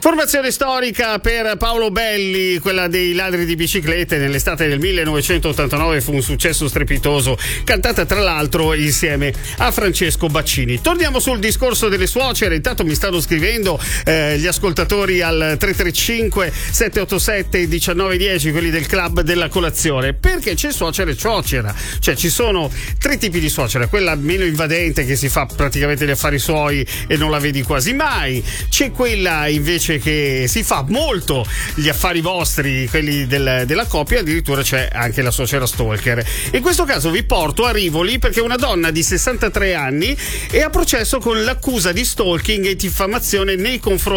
Formazione storica per Paolo Belli, quella dei ladri di biciclette. Nell'estate del 1989 fu un successo strepitoso, cantata tra l'altro insieme a Francesco Baccini. Torniamo sul discorso delle suocere. Intanto mi stanno scrivendo gli ascoltatori al 335 787 1910, quelli del club della colazione, perché c'è suocera e ciocera, cioè ci sono tre tipi di suocera: quella meno invadente che si fa praticamente gli affari suoi e non la vedi quasi mai, c'è quella invece che si fa molto gli affari vostri, quelli della coppia, addirittura c'è anche la suocera stalker. In questo caso vi porto a Rivoli perché una donna di 63 anni è a processo con l'accusa di stalking e diffamazione nei confronti